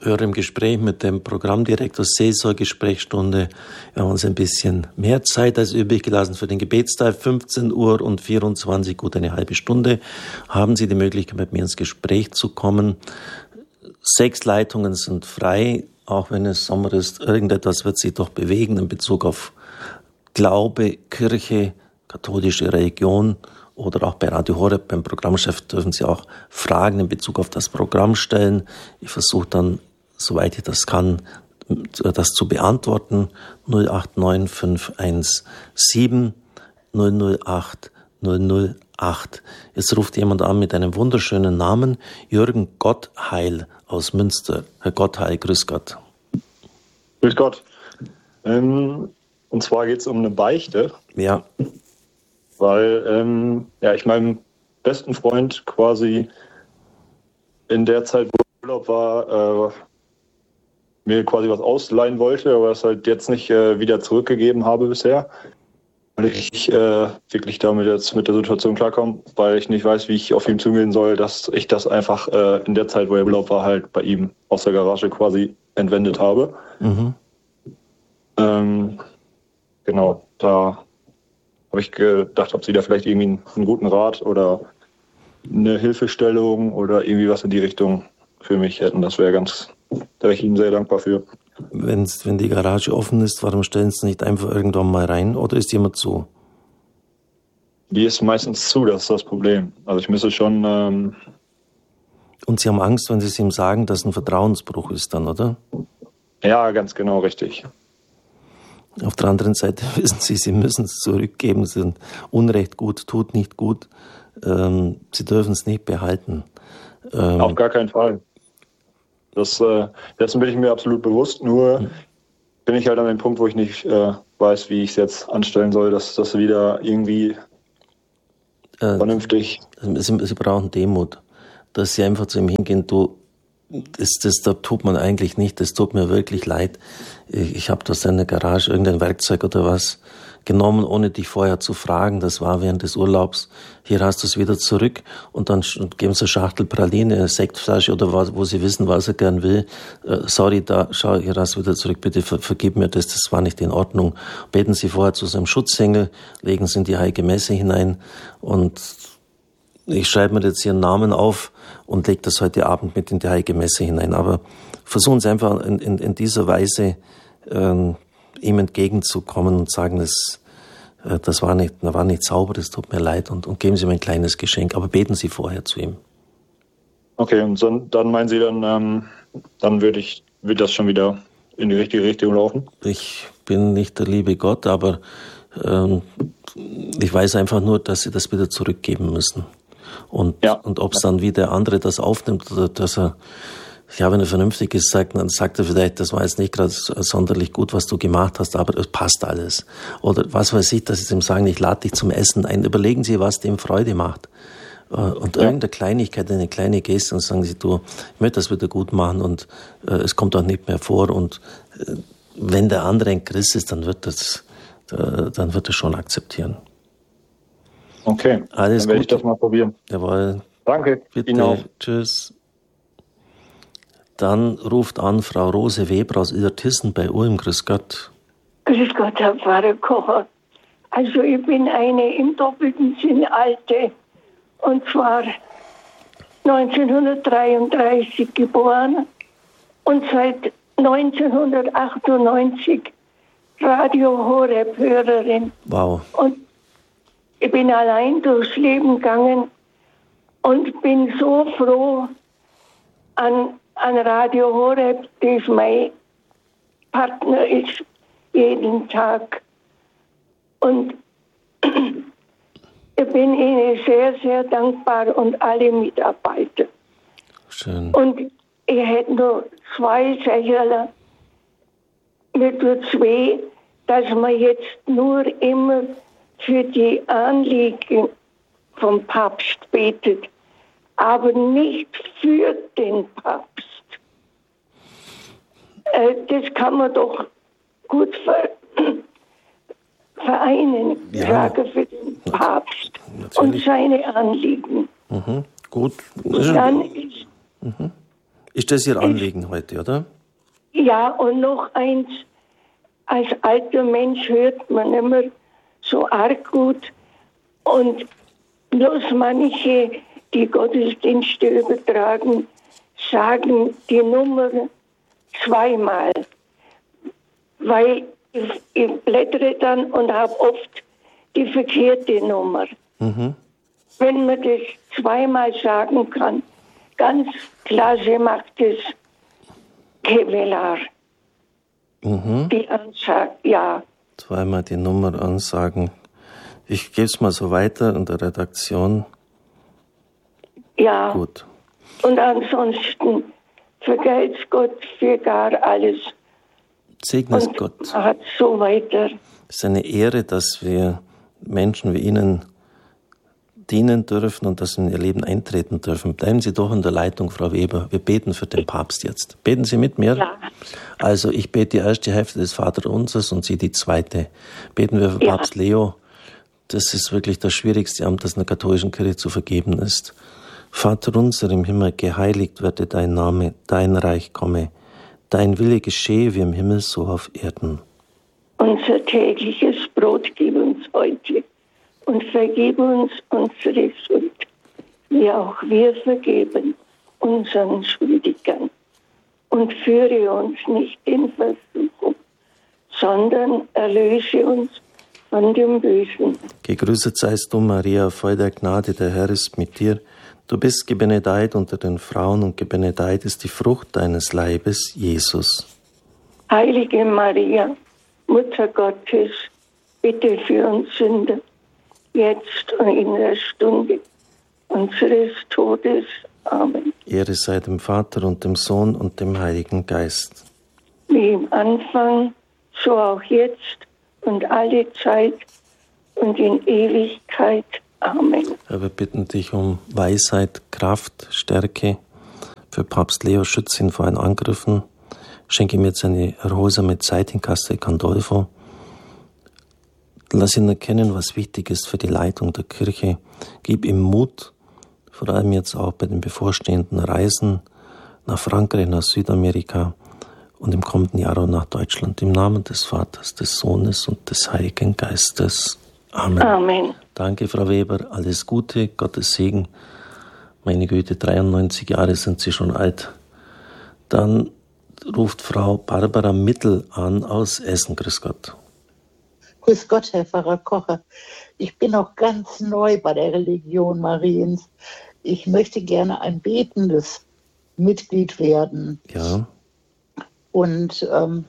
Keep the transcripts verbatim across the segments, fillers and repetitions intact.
höre im Gespräch mit dem Programmdirektor Seelsorge-Sprechstunde. Wir haben uns ein bisschen mehr Zeit als übrig gelassen für den Gebetsteil. fünfzehn Uhr und vierundzwanzig, gut eine halbe Stunde, haben Sie die Möglichkeit, mit mir ins Gespräch zu kommen. Sechs Leitungen sind frei, auch wenn es Sommer ist. Irgendetwas wird sich doch bewegen in Bezug auf Glaube, Kirche, katholische Religion oder auch bei Radio Horeb, beim Programmchef, dürfen Sie auch Fragen in Bezug auf das Programm stellen. Ich versuche dann, soweit ich das kann, das zu beantworten. null acht neun fünf eins sieben null null acht null null acht. Jetzt ruft jemand an mit einem wunderschönen Namen, Jürgen Gottheil aus Münster. Herr Gottheil, grüß Gott. Grüß Gott. Ähm, und zwar geht es um eine Beichte. Ja. Weil ähm, ja, ich meinem besten Freund quasi in der Zeit, wo ich Urlaub war, äh, mir quasi was ausleihen wollte, aber es halt jetzt nicht äh, wieder zurückgegeben habe bisher. Weil ich äh, wirklich damit jetzt mit der Situation klarkomme, weil ich nicht weiß, wie ich auf ihn zugehen soll, dass ich das einfach äh, in der Zeit, wo er im Urlaub war, halt bei ihm aus der Garage quasi entwendet habe. Mhm. Ähm, genau, da habe ich gedacht, ob Sie da vielleicht irgendwie einen, einen guten Rat oder eine Hilfestellung oder irgendwie was in die Richtung für mich hätten. Das wäre ganz, da wäre ich Ihnen sehr dankbar für. Wenn's, wenn die Garage offen ist, warum stellen Sie nicht einfach irgendwann mal rein oder ist jemand zu? Die ist meistens zu, das ist das Problem. Also ich müsste schon... Ähm Und Sie haben Angst, wenn Sie es ihm sagen, dass ein Vertrauensbruch ist dann, oder? Ja, ganz genau, richtig. Auf der anderen Seite wissen Sie, Sie müssen es zurückgeben. Sie sind Unrecht gut, tut nicht gut. Ähm, Sie dürfen es nicht behalten. Ähm, Auf gar keinen Fall. Das, äh, dessen bin ich mir absolut bewusst. Nur hm. bin ich halt an dem Punkt, wo ich nicht äh, weiß, wie ich es jetzt anstellen soll, dass das wieder irgendwie äh, vernünftig... Sie, Sie brauchen Demut. Dass Sie einfach zu ihm hingehen, du, Das, das, das tut man eigentlich nicht, das tut mir wirklich leid. Ich, ich habe aus deiner Garage irgendein Werkzeug oder was genommen, ohne dich vorher zu fragen. Das war während des Urlaubs. Hier hast du es wieder zurück und dann geben sie eine Schachtel Praline, eine Sektflasche oder was, wo sie wissen, was er gern will. Äh, sorry, da, schau, hier hast du wieder zurück, bitte ver, vergib mir das, das war nicht in Ordnung. Beten Sie vorher zu seinem Schutzengel, legen Sie in die Heilige Messe hinein und ich schreibe mir jetzt Ihren Namen auf und lege das heute Abend mit in die Heilige Messe hinein. Aber versuchen Sie einfach in, in, in dieser Weise ähm, ihm entgegenzukommen und sagen, das, äh, das war nicht, das war nicht sauber, das tut mir leid und, und geben Sie ihm ein kleines Geschenk. Aber beten Sie vorher zu ihm. Okay, und so, dann meinen Sie, dann, ähm, dann würde ich, würde das schon wieder in die richtige Richtung laufen? Ich bin nicht der liebe Gott, aber ähm, ich weiß einfach nur, dass Sie das wieder zurückgeben müssen. Und, ja. und ob es dann wie der andere das aufnimmt oder dass er, ja, wenn er vernünftig ist, sagt, dann sagt er vielleicht, das war jetzt nicht gerade sonderlich gut, was du gemacht hast, aber es passt alles. Oder was weiß ich, dass sie ihm sagen, ich lade dich zum Essen ein. Überlegen Sie, was dem Freude macht. Und ja. irgendeine Kleinigkeit, eine kleine Geste und sagen Sie, du, ich möchte das wieder gut machen und äh, es kommt auch nicht mehr vor. Und äh, wenn der andere ein Christ ist, dann wird das, äh, dann wird er schon akzeptieren. Okay, alles dann werde gut. ich das mal probieren. Jawohl. Danke. Bitte. Ihnen auch. Tschüss. Dann ruft an Frau Rose Weber aus Illertissen bei Ulm. Grüß Gott. Grüß Gott, Herr Pfarrer Kocher. Also ich bin eine im doppelten Sinn Alte. Und zwar neunzehnhundertdreiunddreißig geboren und seit neunzehnhundertachtundneunzig Radio Horeb Hörerin. Wow. Und ich bin allein durchs Leben gegangen und bin so froh an, an Radio Horeb, das mein Partner ist, jeden Tag. Und ich bin Ihnen sehr, sehr dankbar und alle Mitarbeiter. Schön. Und ich hätte nur zwei Sachen. Mir tut es weh, dass man jetzt nur immer für die Anliegen vom Papst betet, aber nicht für den Papst. Äh, das kann man doch gut ver vereinen, ja. Frage für den Papst Natürlich. und seine Anliegen. Mhm. Gut. Und dann ist, mhm. Ist das Ihr Anliegen heute, oder? Ja, und noch eins. Als alter Mensch hört man immer so arg gut. Und bloß manche, die Gottesdienste übertragen, sagen die Nummer zweimal. Weil ich, ich blättere dann und habe oft die verkehrte Nummer. Mhm. Wenn man das zweimal sagen kann, ganz klasse macht es Kevlar. Mhm. Die Ansage, ja. Zweimal die Nummer ansagen. Ich gebe es mal so weiter in der Redaktion. Ja. Gut. Und ansonsten vergelt's Gott für gar alles. Segne es Gott. Hat so weiter. Es ist eine Ehre, dass wir Menschen wie Ihnen dienen dürfen und dass Sie in Ihr Leben eintreten dürfen. Bleiben Sie doch in der Leitung, Frau Weber. Wir beten für den Papst jetzt. Beten Sie mit mir? Ja. Also ich bete die erste Hälfte des Vaterunsers und Sie die zweite. Beten wir für ja. Papst Leo. Das ist wirklich das schwierigste Amt, das in der katholischen Kirche zu vergeben ist. Vater unser im Himmel, geheiligt werde dein Name, dein Reich komme. Dein Wille geschehe wie im Himmel, so auf Erden. Unser tägliches Brot gib uns heute und vergib uns unsere Schuld, wie auch wir vergeben unseren Schuldigern. Und führe uns nicht in Versuchung, sondern erlöse uns von dem Bösen. Gegrüßet seist du, Maria, voll der Gnade, der Herr ist mit dir. Du bist gebenedeit unter den Frauen und gebenedeit ist die Frucht deines Leibes, Jesus. Heilige Maria, Mutter Gottes, bitte für uns Sünder, jetzt und in der Stunde unseres Todes. Amen. Ehre sei dem Vater und dem Sohn und dem Heiligen Geist. Wie im Anfang, so auch jetzt und alle Zeit und in Ewigkeit. Amen. Herr, wir bitten dich um Weisheit, Kraft, Stärke für Papst Leo. Schütze ihn vor allen Angriffen. Schenke ihm jetzt eine erholsame Zeit in Castel Gandolfo. Lass ihn erkennen, was wichtig ist für die Leitung der Kirche. Gib ihm Mut, vor allem jetzt auch bei den bevorstehenden Reisen nach Frankreich, nach Südamerika und im kommenden Jahr auch nach Deutschland. Im Namen des Vaters, des Sohnes und des Heiligen Geistes. Amen. Amen. Danke, Frau Weber. Alles Gute, Gottes Segen. Meine Güte, dreiundneunzig Jahre sind Sie schon alt. Dann ruft Frau Barbara Mittel an aus Essen. Grüß Gott. Grüß Gott, Herr Pfarrer Kocher. Ich bin noch ganz neu bei der Religion Mariens. Ich möchte gerne ein betendes Mitglied werden. Ja. Und ähm,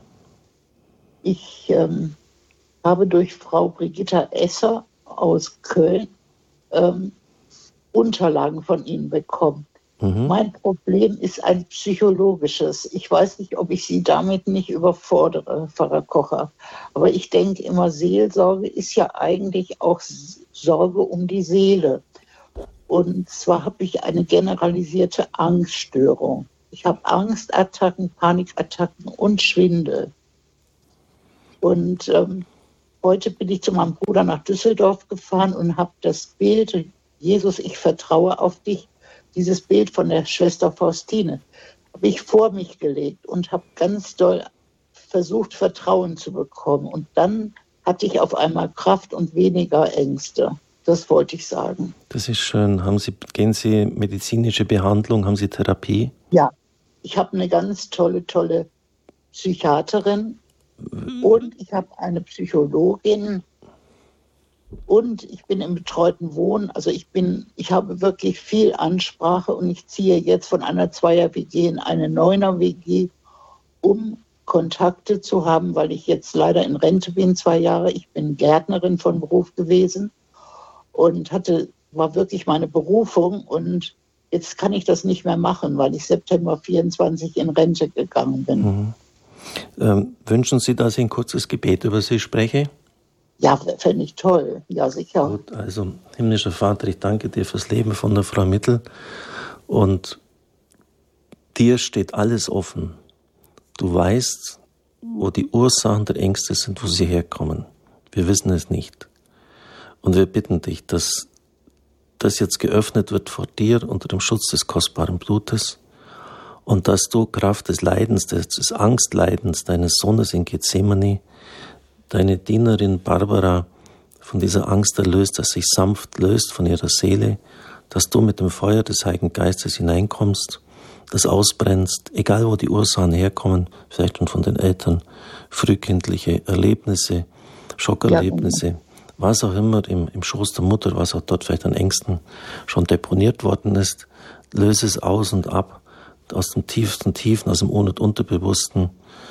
ich ähm, habe durch Frau Brigitta Esser aus Köln ähm, Unterlagen von Ihnen bekommen. Mhm. Mein Problem ist ein psychologisches. Ich weiß nicht, ob ich Sie damit nicht überfordere, Pfarrer Kocher. Aber ich denke immer, Seelsorge ist ja eigentlich auch Sorge um die Seele. Und zwar habe ich eine generalisierte Angststörung. Ich habe Angstattacken, Panikattacken und Schwindel. Und ähm, heute bin ich zu meinem Bruder nach Düsseldorf gefahren und habe das Bild, Jesus, ich vertraue auf dich, dieses Bild von der Schwester Faustine, habe ich vor mich gelegt und habe ganz doll versucht, Vertrauen zu bekommen. Und dann hatte ich auf einmal Kraft und weniger Ängste. Das wollte ich sagen. Das ist schön. Haben Sie, gehen Sie medizinische Behandlung? Haben Sie Therapie? Ja, ich habe eine ganz tolle, tolle Psychiaterin und ich habe eine Psychologin. Und ich bin im betreuten Wohnen, also ich bin, ich habe wirklich viel Ansprache und ich ziehe jetzt von einer Zweier-W G in eine Neuner-W G, um Kontakte zu haben, weil ich jetzt leider in Rente bin, zwei Jahre. Ich bin Gärtnerin von Beruf gewesen und hatte, war wirklich meine Berufung und jetzt kann ich das nicht mehr machen, weil ich September vierundzwanzig in Rente gegangen bin. Mhm. Ähm, wünschen Sie, dass ich ein kurzes Gebet über Sie spreche? Ja, fände ich toll. Ja, sicher. Gut, also, himmlischer Vater, ich danke dir fürs Leben von der Frau Mittel. Und dir steht alles offen. Du weißt, wo die Ursachen der Ängste sind, wo sie herkommen. Wir wissen es nicht. Und wir bitten dich, dass das jetzt geöffnet wird vor dir unter dem Schutz des kostbaren Blutes und dass du Kraft des Leidens, des, des Angstleidens deines Sohnes in Gethsemane, deine Dienerin Barbara von dieser Angst erlöst, dass sich sanft löst von ihrer Seele, dass du mit dem Feuer des Heiligen Geistes hineinkommst, das ausbrennst, egal wo die Ursachen herkommen, vielleicht schon von den Eltern, frühkindliche Erlebnisse, Schockerlebnisse, ja, was auch immer im, im Schoß der Mutter, was auch dort vielleicht an Ängsten schon deponiert worden ist, löse es aus und ab, aus dem tiefsten Tiefen, aus dem Un- und Unterbewussten.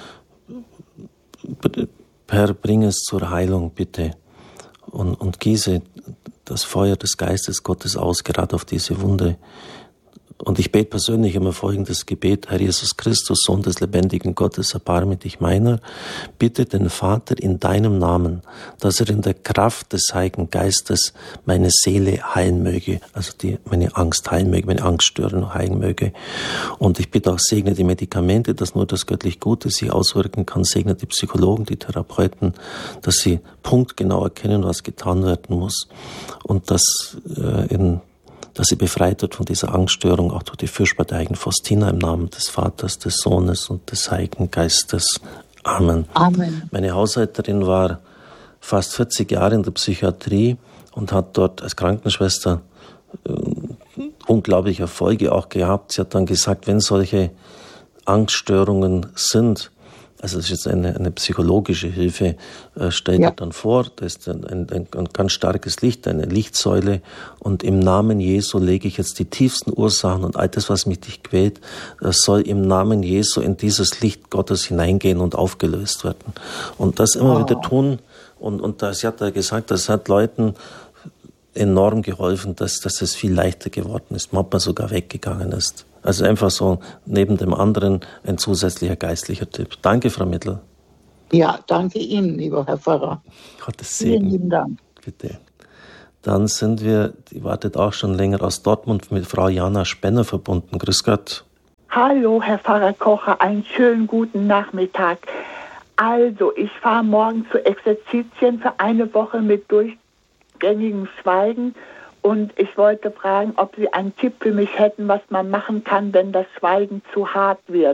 Herr, bring es zur Heilung, bitte, und, und gieße das Feuer des Geistes Gottes aus, gerade auf diese Wunde. Und ich bete persönlich immer folgendes Gebet: Herr Jesus Christus, Sohn des lebendigen Gottes, erbarme dich meiner. Bitte den Vater in deinem Namen, dass er in der Kraft des Heiligen Geistes meine Seele heilen möge, also die, meine Angst heilen möge, meine Angststörung heilen möge. Und ich bitte auch, segne die Medikamente, dass nur das göttlich Gute sich auswirken kann. Segne die Psychologen, die Therapeuten, dass sie punktgenau erkennen, was getan werden muss. Und dass äh, in dass sie befreit wird von dieser Angststörung, auch durch die Fürsorge der heiligen Faustina im Namen des Vaters, des Sohnes und des Heiligen Geistes. Amen. Amen. Meine Haushälterin war fast vierzig Jahre in der Psychiatrie und hat dort als Krankenschwester äh, unglaubliche Erfolge auch gehabt. Sie hat dann gesagt, wenn solche Angststörungen sind, also das ist jetzt eine, eine psychologische Hilfe, äh, stellt ja. er dann vor, das ist ein, ein, ein ganz starkes Licht, eine Lichtsäule, und im Namen Jesu lege ich jetzt die tiefsten Ursachen und all das, was mich dich quält, das soll im Namen Jesu in dieses Licht Gottes hineingehen und aufgelöst werden. Und das immer oh. wieder tun, und, und das, sie hat da gesagt, das hat Leuten enorm geholfen, dass, dass es viel leichter geworden ist, manchmal sogar weggegangen ist. Also einfach so neben dem anderen ein zusätzlicher geistlicher Tipp. Danke, Frau Mittel. Ja, danke Ihnen, lieber Herr Pfarrer. Gottes Segen. Vielen lieben Dank. Bitte. Dann sind wir, die wartet auch schon länger, aus Dortmund mit Frau Jana Spenner verbunden. Grüß Gott. Hallo, Herr Pfarrer Kocher, einen schönen guten Nachmittag. Also, ich fahre morgen zu Exerzitien für eine Woche mit durchgängigem Schweigen. Und ich wollte fragen, ob Sie einen Tipp für mich hätten, was man machen kann, wenn das Schweigen zu hart wird.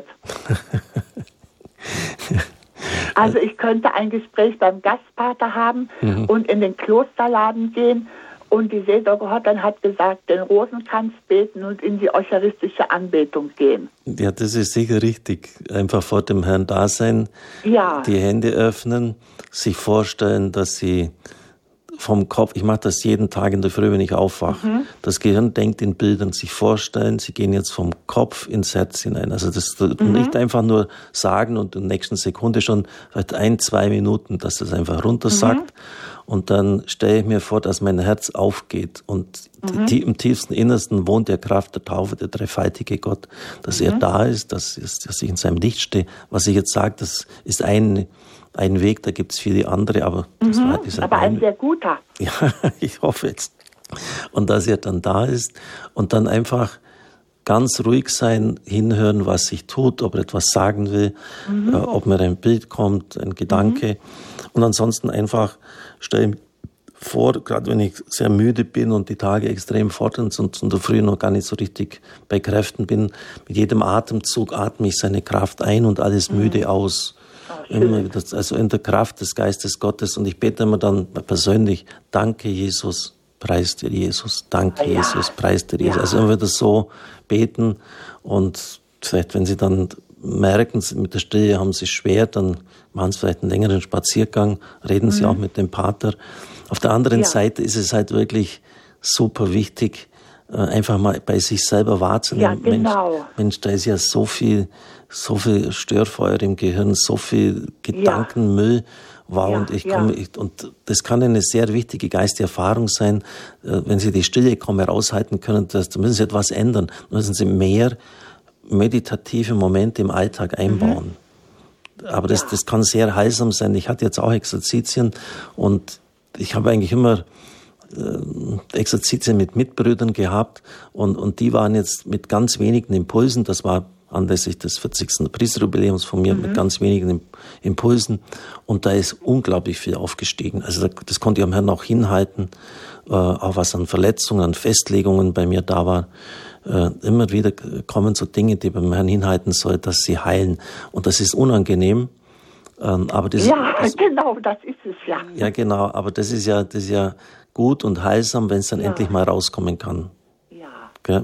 Also ich könnte ein Gespräch beim Gastpater haben mhm. und in den Klosterladen gehen, und die Seelsorgerin hat gesagt, den Rosenkranz beten und in die eucharistische Anbetung gehen. Ja, das ist sicher richtig. Einfach vor dem Herrn da sein, ja. die Hände öffnen, sich vorstellen, dass Sie vom Kopf, ich mache das jeden Tag in der Früh, wenn ich aufwache. Mhm. Das Gehirn denkt in Bildern, sich vorstellen, Sie gehen jetzt vom Kopf ins Herz hinein. Also das mhm. nicht einfach nur sagen und in der nächsten Sekunde schon vielleicht ein, zwei Minuten, dass das einfach runtersackt. Mhm. Und dann stelle ich mir vor, dass mein Herz aufgeht und mhm. die, im tiefsten Innersten wohnt der Kraft der Taufe, der dreifaltige Gott, dass mhm. er da ist, dass, dass ich in seinem Licht stehe. Was ich jetzt sage, das ist ein Ein Weg, da gibt es viele andere, aber das mhm, war dieser aber ein sehr guter. Ja, ich hoffe jetzt. Und dass er dann da ist und dann einfach ganz ruhig sein, hinhören, was sich tut, ob er etwas sagen will, mhm. äh, ob mir ein Bild kommt, ein Gedanke. Mhm. Und ansonsten einfach stelle ich vor, gerade wenn ich sehr müde bin und die Tage extrem fordernd sind und in der Früh noch gar nicht so richtig bei Kräften bin, mit jedem Atemzug atme ich seine Kraft ein und alles mhm. müde aus. Immer wieder, also in der Kraft des Geistes Gottes. Und ich bete immer dann persönlich, danke Jesus, preis dir Jesus, danke ja. Jesus, preis dir Jesus. Ja. Also immer wieder so beten, und vielleicht, wenn Sie dann merken, mit der Stille haben Sie es schwer, dann machen Sie vielleicht einen längeren Spaziergang, reden mhm. Sie auch mit dem Pater. Auf der anderen ja. Seite ist es halt wirklich super wichtig, einfach mal bei sich selber wahrzunehmen. Ja, genau. Mensch, Mensch, da ist ja so viel, so viel Störfeuer im Gehirn, so viel Gedankenmüll. Wow, ja, und ich komme, ja. ich, und das kann eine sehr wichtige geistige Erfahrung sein, wenn Sie die Stille kaum heraushalten können, da müssen Sie etwas ändern, da müssen Sie mehr meditative Momente im Alltag einbauen. Mhm. Aber das, ja. das kann sehr heilsam sein. Ich hatte jetzt auch Exerzitien, und ich habe eigentlich immer Exerzitien mit Mitbrüdern gehabt, und, und die waren jetzt mit ganz wenigen Impulsen, das war anlässlich des vierzigsten Priesterjubiläums von mir, mhm. mit ganz wenigen Impulsen, und da ist unglaublich viel aufgestiegen. Also das konnte ich am Herrn auch hinhalten, äh, auch was an Verletzungen, an Festlegungen bei mir da war. Äh, immer wieder kommen so Dinge, die beim Herrn hinhalten soll, dass sie heilen. Und das ist unangenehm. Ähm, aber das, ja, das, genau, das ist es ja. Ja, genau. Aber das ist ja, das ist ja gut und heilsam, wenn es dann ja. endlich mal rauskommen kann. Ja. Okay?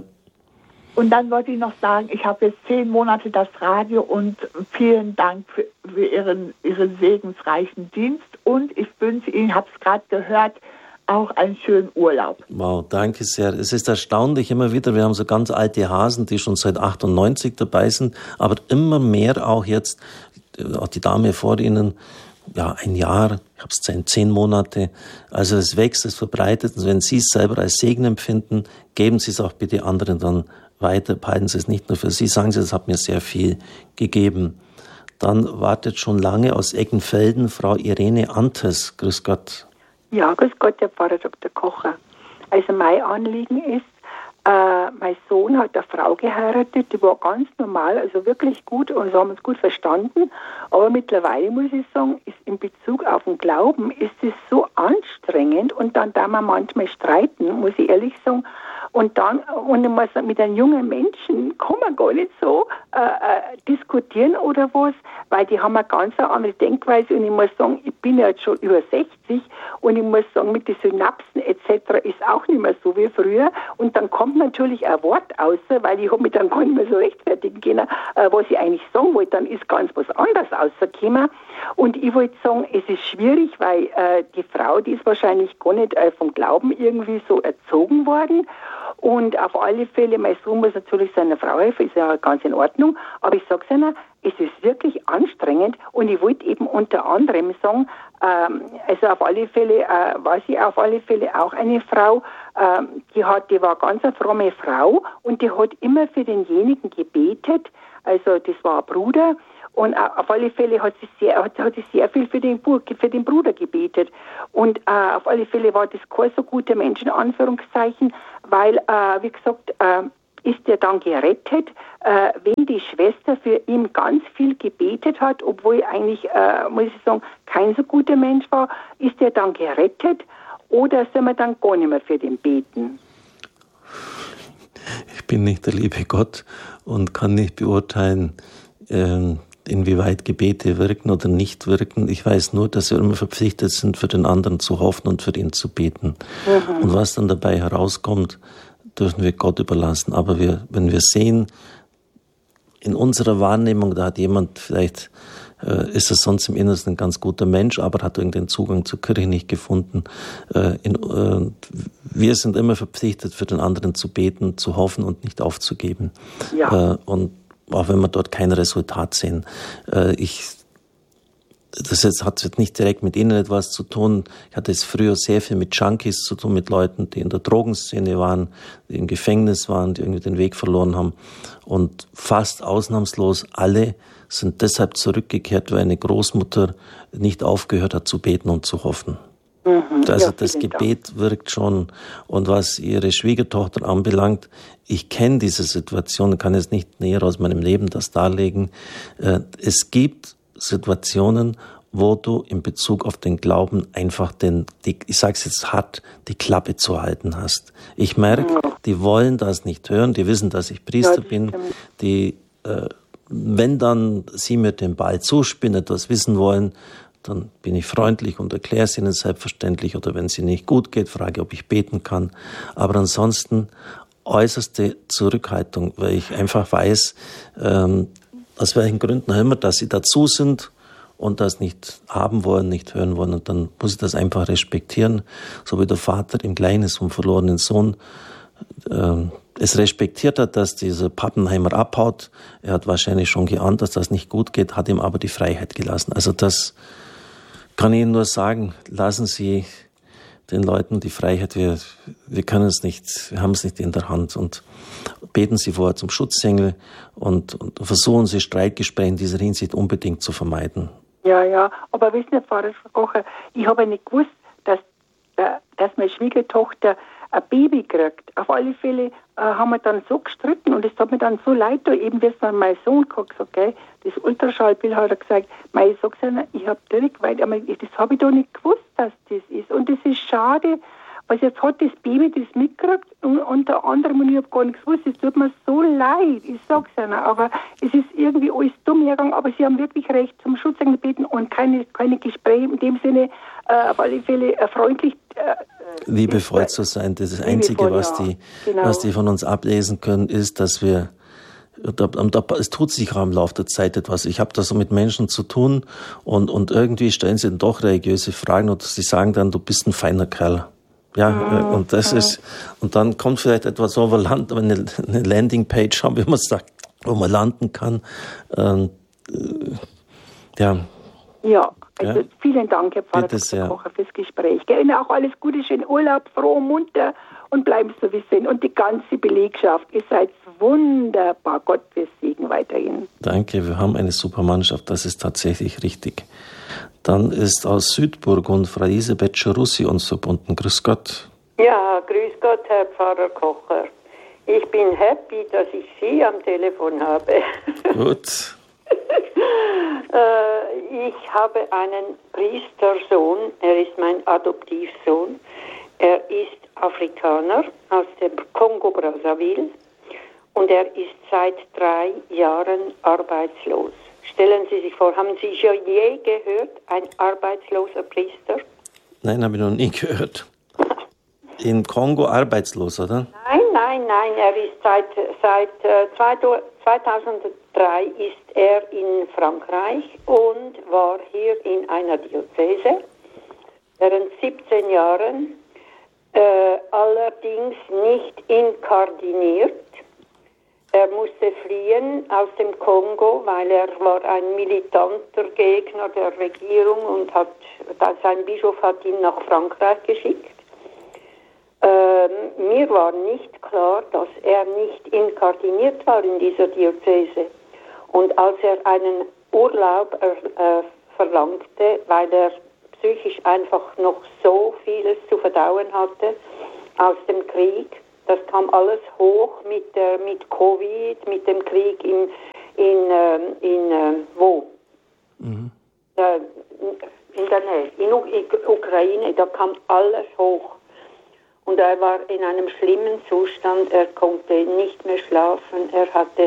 Und dann wollte ich noch sagen, ich habe jetzt zehn Monate das Radio und vielen Dank für, für Ihren, Ihren segensreichen Dienst. Und ich wünsche Ihnen, ich habe es gerade gehört, auch einen schönen Urlaub. Wow, danke sehr. Es ist erstaunlich immer wieder, wir haben so ganz alte Hasen, die schon seit achtundneunzig dabei sind, aber immer mehr auch jetzt, auch die Dame vor Ihnen, ja, ein Jahr, ich habe es zehn, zehn Monate. Also es wächst, es verbreitet. Und wenn Sie es selber als Segen empfinden, geben Sie es auch bitte anderen dann weiter. Behalten Sie es nicht nur für Sie. Sagen Sie, das hat mir sehr viel gegeben. Dann wartet schon lange aus Eckenfelden Frau Irene Antes. Grüß Gott. Ja, grüß Gott, Herr Pfarrer Doktor Kocher. Also mein Anliegen ist, äh, mein Sohn hat eine Frau geheiratet, die war ganz normal, also wirklich gut, und also haben uns gut verstanden. Aber mittlerweile, muss ich sagen, ist in Bezug auf den Glauben, ist es so anstrengend, und dann da man manchmal streiten, muss ich ehrlich sagen. Und dann, und ich muss sagen, mit einem jungen Menschen kann man gar nicht so äh, äh, diskutieren oder was, weil die haben eine ganz andere Denkweise, und ich muss sagen, ich bin ja jetzt schon über sechzig, und ich muss sagen, mit den Synapsen et cetera ist auch nicht mehr so wie früher, und dann kommt natürlich ein Wort raus, weil ich habe mich dann gar nicht mehr so rechtfertigen können, äh, was ich eigentlich sagen wollte, dann ist ganz was anderes rausgekommen. Und ich wollte sagen, es ist schwierig, weil äh, die Frau, die ist wahrscheinlich gar nicht äh, vom Glauben irgendwie so erzogen worden. Und auf alle Fälle, mein Sohn muss natürlich seiner Frau helfen, ist ja ganz in Ordnung. Aber ich sage es Ihnen, es ist wirklich anstrengend. Und ich wollte eben unter anderem sagen, ähm, also auf alle Fälle, äh, war sie auf alle Fälle auch eine Frau, ähm, die hat, die war ganz eine fromme Frau, und die hat immer für denjenigen gebetet. Also das war ein Bruder. Und auf alle Fälle hat sie sehr, hat, hat sie sehr viel für den, für den Bruder gebetet. Und äh, auf alle Fälle war das kein so guter Mensch, in Anführungszeichen, weil, äh, wie gesagt, äh, ist er dann gerettet, äh, wenn die Schwester für ihn ganz viel gebetet hat, obwohl eigentlich, äh, muss ich sagen, kein so guter Mensch war, ist er dann gerettet, oder soll man dann gar nicht mehr für den beten? Ich bin nicht der liebe Gott und kann nicht beurteilen, ähm, inwieweit Gebete wirken oder nicht wirken. Ich weiß nur, dass wir immer verpflichtet sind, für den anderen zu hoffen und für ihn zu beten. Mhm. Und was dann dabei herauskommt, dürfen wir Gott überlassen. Aber wir, wenn wir sehen, in unserer Wahrnehmung, da hat jemand vielleicht, äh, ist er sonst im Innersten ein ganz guter Mensch, aber hat irgendeinen Zugang zur Kirche nicht gefunden. Äh, in, äh, wir sind immer verpflichtet, für den anderen zu beten, zu hoffen und nicht aufzugeben. Ja. Äh, und auch wenn wir dort kein Resultat sehen. Äh, ich, das jetzt hat jetzt nicht direkt mit Ihnen etwas zu tun. Ich hatte es früher sehr viel mit Junkies zu tun, mit Leuten, die in der Drogenszene waren, die im Gefängnis waren, die irgendwie den Weg verloren haben. Und fast ausnahmslos alle sind deshalb zurückgekehrt, weil eine Großmutter nicht aufgehört hat zu beten und zu hoffen. Mhm, also ja, das Gebet Dank. Wirkt schon. Und was Ihre Schwiegertochter anbelangt, ich kenne diese Situation, kann jetzt nicht näher aus meinem Leben das darlegen. Es gibt Situationen, wo du in Bezug auf den Glauben einfach den, die, ich sage es jetzt hart, die Klappe zu halten hast. Ich merke, ja. die wollen das nicht hören, die wissen, dass ich Priester ja, bin, die, äh, wenn dann sie mir den Ball zuspielen, etwas wissen wollen, dann bin ich freundlich und erkläre es ihnen selbstverständlich, oder wenn es ihnen nicht gut geht, frage, ob ich beten kann. Aber ansonsten äußerste Zurückhaltung, weil ich einfach weiß, ähm, aus welchen Gründen auch immer, dass sie dazu sind und das nicht haben wollen, nicht hören wollen. Und dann muss ich das einfach respektieren, so wie der Vater im Gleichnis vom verlorenen Sohn äh, es respektiert hat, dass dieser Pappenheimer abhaut. Er hat wahrscheinlich schon geahnt, dass das nicht gut geht, hat ihm aber die Freiheit gelassen. Also das kann ich Ihnen nur sagen, lassen Sie den Leuten die Freiheit, wir, wir können es nicht, wir haben es nicht in der Hand, und beten Sie vorher zum Schutzengel und, und versuchen Sie Streitgespräche in dieser Hinsicht unbedingt zu vermeiden. Ja, ja, aber wissen Sie, Pfarrer Kocher, ich habe nicht gewusst, dass, dass meine Schwiegertochter ein Baby kriegt. Auf alle Fälle äh, haben wir dann so gestritten, und es hat mir dann so leid, da eben, wie es dann mein Sohn gesagt hat, okay, das Ultraschallbild hat er gesagt, mei, ich sag's Ihnen, ich habe direkt, weil das habe ich doch nicht gewusst, dass das ist. Und das ist schade, Also jetzt hat das Baby das mitgekriegt und unter anderem, und ich habe gar nichts gewusst, es tut mir so leid, ich sag's Ihnen, aber es ist irgendwie alles dumm hergegangen, aber Sie haben wirklich recht, zum Schutz gebeten und keine, keine Gespräche in dem Sinne, äh, auf alle Fälle äh, freundlich. Äh, Liebevoll zu sein, das ist das Einzige, was die, genau. was die von uns ablesen können, ist, dass wir, da, da, es tut sich auch im Laufe der Zeit etwas. Ich habe da so mit Menschen zu tun und, und irgendwie stellen sie dann doch religiöse Fragen und sie sagen dann, du bist ein feiner Kerl. Ja, mhm. und das mhm. ist, und dann kommt vielleicht etwas, wo wir landen, eine, eine Landingpage haben, wie man sagt, wo man landen kann. Ähm, äh, ja. Ja. Also ja. Vielen Dank, Herr Pfarrer Doktor Kocher, fürs Gespräch. Ihnen auch alles Gute, schönen Urlaub, froh, munter und bleiben so, wie Sie sind. Und die ganze Belegschaft, ihr seid wunderbar. Gott für Segen weiterhin. Danke, wir haben eine super Mannschaft, das ist tatsächlich richtig. Dann ist aus Südburgund Frau Elisabeth Scherussi uns verbunden. Grüß Gott. Ja, grüß Gott, Herr Pfarrer Kocher. Ich bin happy, dass ich Sie am Telefon habe. Gut. Ich habe einen Priestersohn, er ist mein Adoptivsohn. Er ist Afrikaner aus dem Kongo-Brazzaville und er ist seit drei Jahren arbeitslos. Stellen Sie sich vor, haben Sie schon je gehört, ein arbeitsloser Priester? Nein, habe ich noch nie gehört. In Kongo arbeitslos, oder? Nein, nein, nein, er ist seit, seit äh, zweitausenddrei ist er in Frankreich und war hier in einer Diözese während siebzehn Jahren, äh, allerdings nicht inkardiniert. Er musste fliehen aus dem Kongo, weil er war ein militanter Gegner der Regierung und hat, sein Bischof hat ihn nach Frankreich geschickt. Ähm, mir war nicht klar, dass er nicht inkardiniert war in dieser Diözese. Und als er einen Urlaub äh, verlangte, weil er psychisch einfach noch so vieles zu verdauen hatte aus dem Krieg, das kam alles hoch mit, äh, mit Covid, mit dem Krieg in, in, äh, in äh, wo? Mhm. Äh, in der Nähe, in U- Ukraine, da kam alles hoch. Und er war in einem schlimmen Zustand, er konnte nicht mehr schlafen, er hatte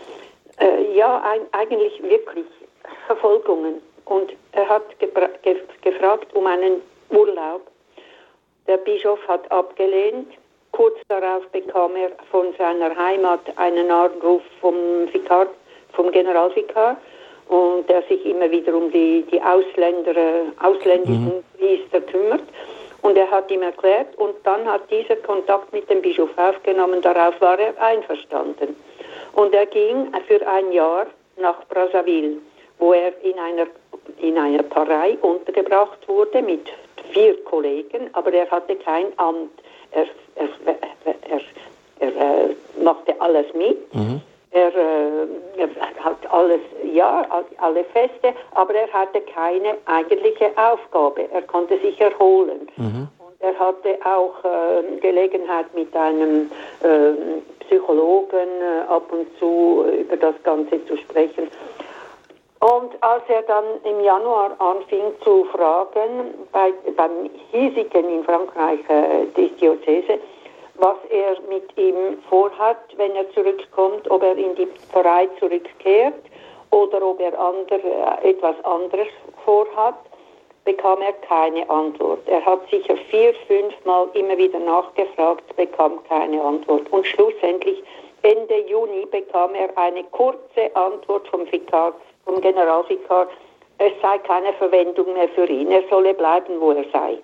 äh, ja ein, eigentlich wirklich Verfolgungen. Und er hat gebra- ge- gefragt um einen Urlaub. Der Bischof hat abgelehnt. Kurz darauf bekam er von seiner Heimat einen Anruf vom Vikar, vom Generalvikar, und der sich immer wieder um die, die Ausländer, ausländischen mhm. Priester kümmert. Und er hat ihm erklärt, und dann hat dieser Kontakt mit dem Bischof aufgenommen, darauf war er einverstanden. Und er ging für ein Jahr nach Brazzaville, wo er in einer, in einer Pfarrei untergebracht wurde mit vier Kollegen, aber er hatte kein Amt. Er, er, er, er, er machte alles mit. Mhm. Er, er hat alles, ja, alle Feste, aber er hatte keine eigentliche Aufgabe. Er konnte sich erholen. Mhm. Und er hatte auch äh, Gelegenheit, mit einem äh, Psychologen äh, ab und zu über das Ganze zu sprechen. Und als er dann im Januar anfing zu fragen, bei, beim hiesigen in Frankreich, äh, die Diözese, was er mit ihm vorhat, wenn er zurückkommt, ob er in die Pfarrei zurückkehrt oder ob er ander, etwas anderes vorhat, bekam er keine Antwort. Er hat sicher vier, fünf Mal immer wieder nachgefragt, bekam keine Antwort. Und schlussendlich, Ende Juni, bekam er eine kurze Antwort vom Vikar, vom Generalvikar, es sei keine Verwendung mehr für ihn, er solle bleiben, wo er sei.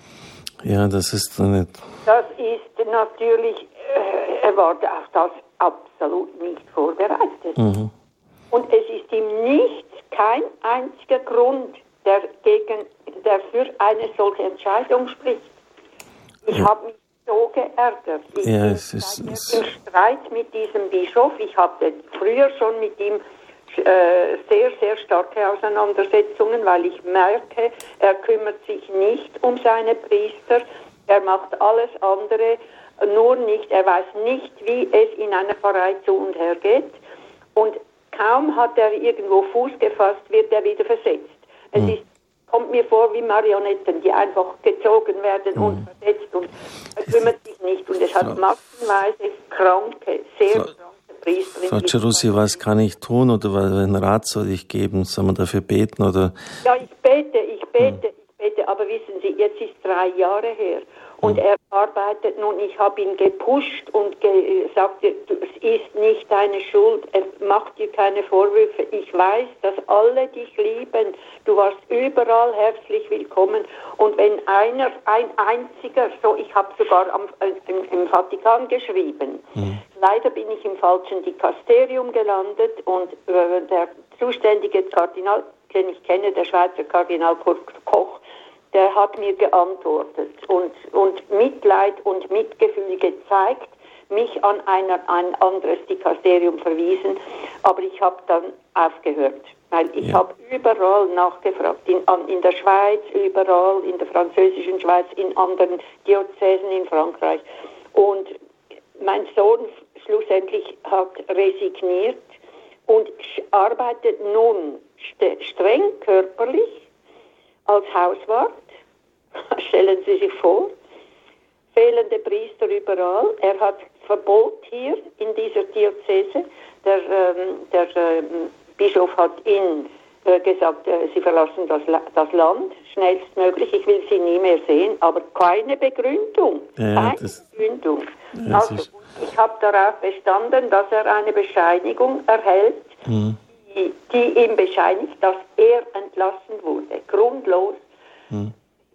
Ja, das ist nicht. Das ist natürlich, äh, er war auf das absolut nicht vorbereitet. Mhm. Und es ist ihm nicht kein einziger Grund, der, gegen, der für eine solche Entscheidung spricht. Ich ja. habe mich so geärgert. Ich ja, bin es ist, im es Streit mit diesem Bischof. Ich hatte früher schon mit ihm äh, sehr, sehr starke Auseinandersetzungen, weil ich merke, er kümmert sich nicht um seine Priester. Er macht alles andere, nur nicht, er weiß nicht, wie es in einer Pfarrei zu und her geht. Und kaum hat er irgendwo Fuß gefasst, wird er wieder versetzt. Es mhm. ist kommt mir vor wie Marionetten, die einfach gezogen werden mhm. und versetzt und er kümmert sich nicht. Und es hat Frau, massenweise kranke, sehr Frau, kranke Priester. Frau Cerussi, was kann ich tun oder welchen Rat soll ich geben? Soll man dafür beten? Oder? Ja, ich bete, ich bete, mhm. ich bete, aber wissen Sie, jetzt ist drei Jahre her. Und er arbeitet nun, ich habe ihn gepusht und gesagt, es ist nicht deine Schuld, er macht dir keine Vorwürfe. Ich weiß, dass alle dich lieben, du warst überall herzlich willkommen. Und wenn einer, ein einziger, so ich habe sogar am, im, im Vatikan geschrieben, mhm. leider bin ich im falschen Dikasterium gelandet und äh, der zuständige Kardinal, den ich kenne, der Schweizer Kardinal Kurt Koch, der hat mir geantwortet und, und Mitleid und Mitgefühl gezeigt, mich an einer, ein anderes Dikasterium verwiesen, aber ich habe dann aufgehört, weil ich ja. habe überall nachgefragt, in, in der Schweiz, überall, in der französischen Schweiz, in anderen Diözesen in Frankreich. Und mein Sohn schlussendlich hat resigniert und arbeitet nun st- streng körperlich als Hauswart, stellen Sie sich vor, fehlende Priester überall. Er hat Verbot hier in dieser Diözese. Der, ähm, der ähm, Bischof hat ihn äh, gesagt, äh, Sie verlassen das, La- das Land schnellstmöglich. Ich will Sie nie mehr sehen, aber keine Begründung. Ja, keine das, Begründung. Ja, also, ich habe darauf bestanden, dass er eine Bescheinigung erhält, mhm. die, die ihm bescheinigt, dass er entlassen wurde. Grundlos. Hm.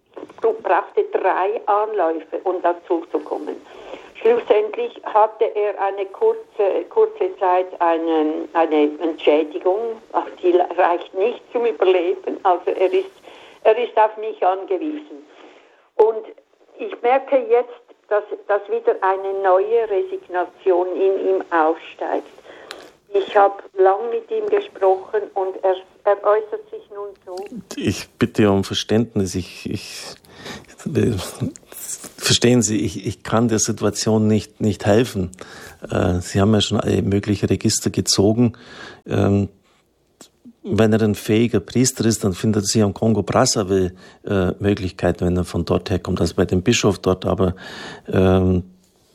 Brauchte drei Anläufe, um dazu zu kommen. Schlussendlich hatte er eine kurze, kurze Zeit eine, eine Entschädigung, die reicht nicht zum Überleben, also er ist, er ist auf mich angewiesen. Und ich merke jetzt, dass, dass wieder eine neue Resignation in ihm aufsteigt. Ich habe lang mit ihm gesprochen und er, er äußert sich nun so. Ich bitte um Verständnis. Ich, ich, verstehen Sie, ich, ich kann der Situation nicht, nicht helfen. Äh, Sie haben ja schon alle möglichen Register gezogen. Ähm, wenn er ein fähiger Priester ist, dann findet sich am Kongo-Brazzaville äh, Möglichkeiten, wenn er von dort herkommt, also bei dem Bischof dort. Aber ähm,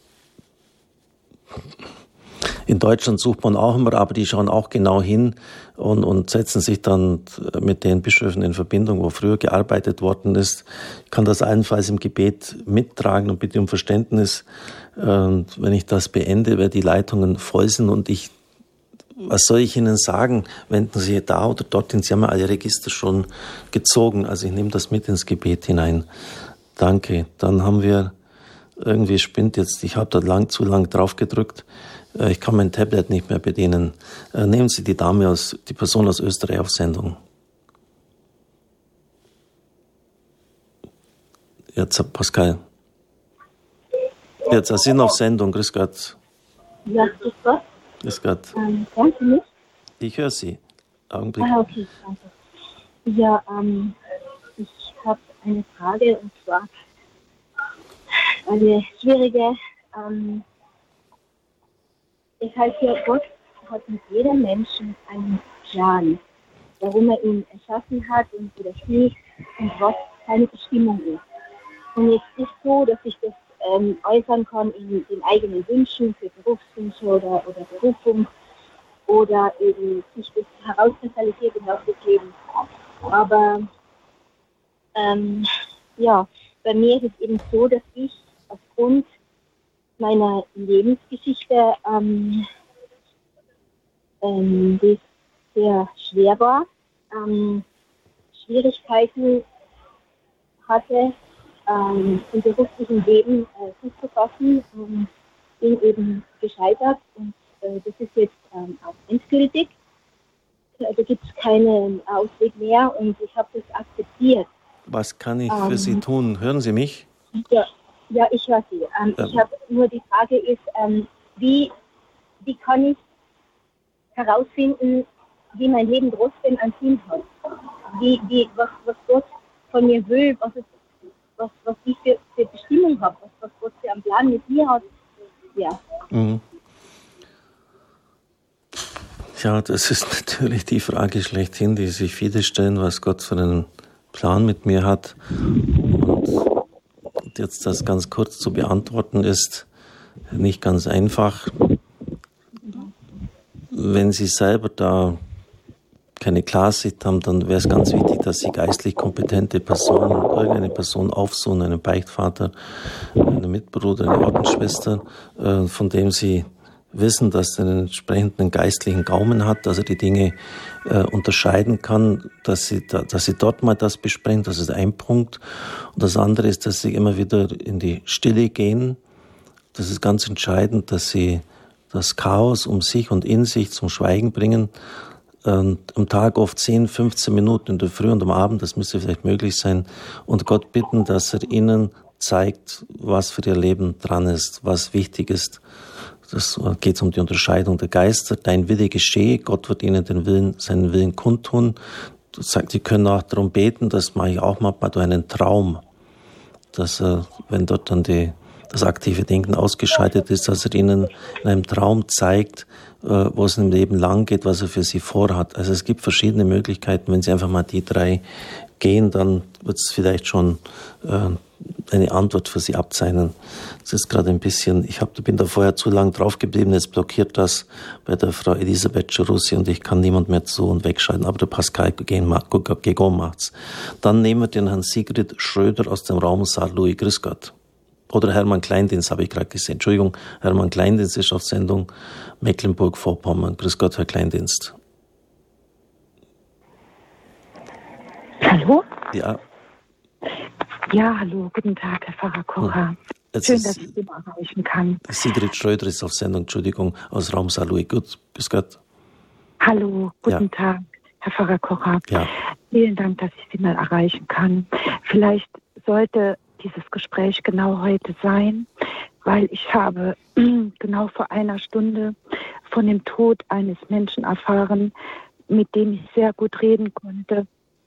in Deutschland sucht man auch immer, aber die schauen auch genau hin und, und setzen sich dann mit den Bischöfen in Verbindung, wo früher gearbeitet worden ist. Ich kann das allenfalls im Gebet mittragen und bitte um Verständnis, und wenn ich das beende, weil die Leitungen voll sind und ich, was soll ich Ihnen sagen? Wenden Sie da oder dorthin, Sie haben ja alle Register schon gezogen, also ich nehme das mit ins Gebet hinein. Danke. Dann haben wir, irgendwie spinnt jetzt, ich habe da lang, zu lang drauf gedrückt. Ich kann mein Tablet nicht mehr bedienen. Nehmen Sie die Dame aus, die Person aus Österreich auf Sendung. Jetzt, Pascal. Jetzt, Sie sind auf Sendung. Grüß Gott. Ja, grüß Gott. Grüß Gott. Ähm, hören Sie mich? Ich höre Sie. Augenblick. Ah, okay, danke. Ja, ähm, ich habe eine Frage und zwar eine schwierige. Ähm, Ich halte, Gott hat mit jedem Menschen einen Plan, warum er ihn erschaffen hat und wie das ist und was seine Bestimmung ist. Und jetzt ist es so, dass ich das ähm, äußern kann in den eigenen Wünschen für Berufswünsche oder, oder Berufung oder eben sich das herauskristallisiert im Laufe des Lebens. Aber ähm, ja, bei mir ist es eben so, dass ich aufgrund meiner Lebensgeschichte, ähm, ähm, die sehr schwer war, ähm, Schwierigkeiten hatte, ähm, im beruflichen Leben äh, Fuß zu fassen und bin eben gescheitert und äh, das ist jetzt ähm, auch endgültig. Also gibt es keinen Ausweg mehr und ich habe das akzeptiert. Was kann ich für ähm, Sie tun? Hören Sie mich? Ja. Ja, ich höre Sie. Ähm, ähm. Ich habe nur die Frage ist, ähm, wie, wie kann ich herausfinden, wie mein Leben trotzdem einen Sinn hat? Wie, wie, was, was Gott von mir will, was, es, was, was ich für, für Bestimmung habe, was, was Gott für einen Plan mit mir hat. Ja. Mhm. Ja, das ist natürlich die Frage schlechthin, die sich viele stellen, was Gott für einen Plan mit mir hat. Und jetzt das ganz kurz zu beantworten ist nicht ganz einfach. Wenn Sie selber da keine Klarsicht haben, dann wäre es ganz wichtig, dass Sie geistlich kompetente Personen, irgendeine Person aufsuchen, einen Beichtvater, einen Mitbruder, eine Ordensschwester, von dem Sie wissen, dass er einen entsprechenden geistlichen Gaumen hat, dass er die Dinge äh, unterscheiden kann, dass sie, da, dass sie dort mal das besprechen, das ist ein Punkt. Und das andere ist, dass sie immer wieder in die Stille gehen. Das ist ganz entscheidend, dass sie das Chaos um sich und in sich zum Schweigen bringen. Und am Tag oft zehn, fünfzehn Minuten in der Früh und am Abend, das müsste vielleicht möglich sein. Und Gott bitten, dass er ihnen zeigt, was für ihr Leben dran ist, was wichtig ist. Das geht um die Unterscheidung der Geister. Dein Wille geschehe. Gott wird ihnen den Willen, seinen Willen kundtun. Du sagst, die können auch darum beten, das mache ich auch manchmal durch einen Traum. Dass er, wenn dort dann die, das aktive Denken ausgeschaltet ist, dass er ihnen in einem Traum zeigt, wo es im Leben lang geht, was er für sie vorhat. Also es gibt verschiedene Möglichkeiten. Wenn sie einfach mal die drei gehen, dann wird es vielleicht schon äh, eine Antwort für sie abzeichnen. Das ist gerade ein bisschen, ich hab, bin da vorher zu lang drauf geblieben, jetzt blockiert das bei der Frau Elisabeth Gerussi und ich kann niemand mehr zu und wegschalten, aber der Pascal Gegon macht's. Dann nehmen wir den Herrn Sigrid Schröder aus dem Raum Saar Louis. Grüß Gott. Oder Hermann Kleindienst, habe ich gerade gesehen. Entschuldigung, Hermann Kleindienst ist auf Sendung, Mecklenburg-Vorpommern. Grüß Gott, Herr Kleindienst. Hallo? Ja. Ja, hallo, guten Tag, Herr Pfarrer Kocher. Jetzt Schön, ist, dass ich Sie mal erreichen kann. Sigrid Schröder ist auf Sendung, Entschuldigung, aus Raum Saar Louis. Gut, grüß Gott. Hallo, guten Ja. Tag, Herr Pfarrer Kocher. Ja. Vielen Dank, dass ich Sie mal erreichen kann. Vielleicht sollte dieses Gespräch genau heute sein, weil ich habe genau vor einer Stunde von dem Tod eines Menschen erfahren, mit dem ich sehr gut reden konnte.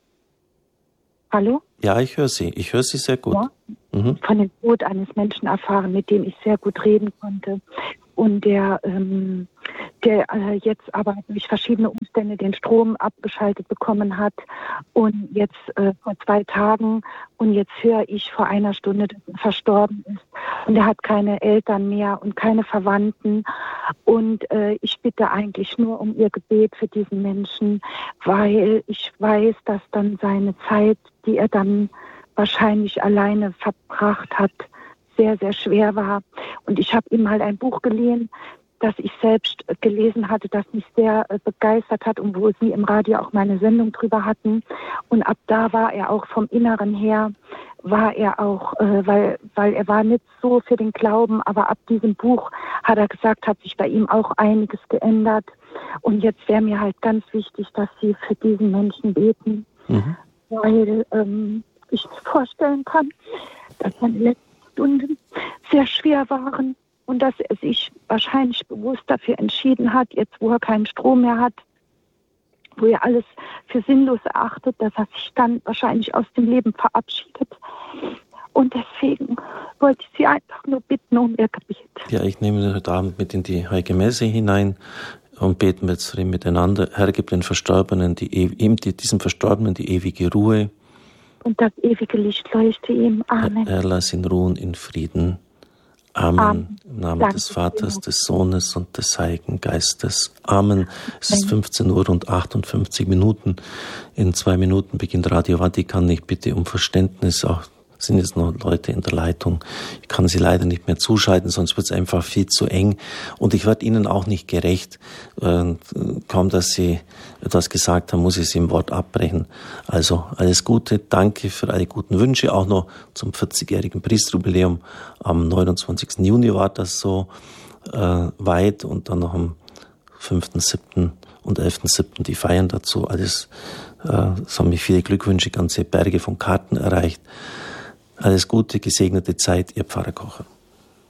Hallo? Ja, ich höre Sie. Ich höre Sie sehr gut. Ja? Mhm. Von dem Tod eines Menschen erfahren, mit dem ich sehr gut reden konnte. Und der, ähm, der äh, jetzt aber durch verschiedene Umstände den Strom abgeschaltet bekommen hat. Und jetzt äh, vor zwei Tagen und jetzt höre ich vor einer Stunde, dass er verstorben ist. Und er hat keine Eltern mehr und keine Verwandten. Und äh, ich bitte eigentlich nur um Ihr Gebet für diesen Menschen, weil ich weiß, dass dann seine Zeit, die er dann wahrscheinlich alleine verbracht hat, sehr, sehr schwer war. Und ich habe ihm mal ein Buch geliehen, das ich selbst gelesen hatte, das mich sehr äh, begeistert hat und wo Sie im Radio auch meine Sendung drüber hatten. Und ab da war er auch vom Inneren her, war er auch, äh, weil, weil er war nicht so für den Glauben, aber ab diesem Buch, hat er gesagt, hat sich bei ihm auch einiges geändert. Und jetzt wäre mir halt ganz wichtig, dass Sie für diesen Menschen beten, Mhm. weil ähm, ich mir vorstellen kann, dass seine letzten Stunden sehr schwer waren und dass er sich wahrscheinlich bewusst dafür entschieden hat, jetzt wo er keinen Strom mehr hat, wo er alles für sinnlos erachtet, dass er sich dann wahrscheinlich aus dem Leben verabschiedet. Und deswegen wollte ich Sie einfach nur bitten um Ihr Gebet. Ja, ich nehme heute Abend mit in die Heilige Messe hinein und beten wir jetzt für ihn miteinander. Herr, gib den Verstorbenen, die, ihm, die, diesem Verstorbenen die ewige Ruhe. Und das ewige Licht leuchte ihm. Amen. Herr, lass ihn ruhen in Frieden. Amen. Amen. Im Namen Danke des Vaters, dir. des Sohnes und des Heiligen Geistes. Amen. Es ist fünfzehn Uhr und achtundfünfzig Minuten. In zwei Minuten beginnt Radio Vatikan. Ich bitte um Verständnis. Auch sind jetzt noch Leute in der Leitung. Ich kann sie leider nicht mehr zuschalten, sonst wird es einfach viel zu eng. Und ich werde Ihnen auch nicht gerecht. Äh, kaum, dass Sie etwas gesagt haben, muss ich Sie im Wort abbrechen. Also alles Gute, danke für alle guten Wünsche. Auch noch zum vierzigjährigen Priesterjubiläum. Am neunundzwanzigsten Juni war das so äh, weit und dann noch am fünften siebten und elften siebten die Feiern dazu. Alles, äh, es haben mich viele Glückwünsche, ganze Berge von Karten erreicht. Alles Gute, gesegnete Zeit, Ihr Pfarrer Kocher.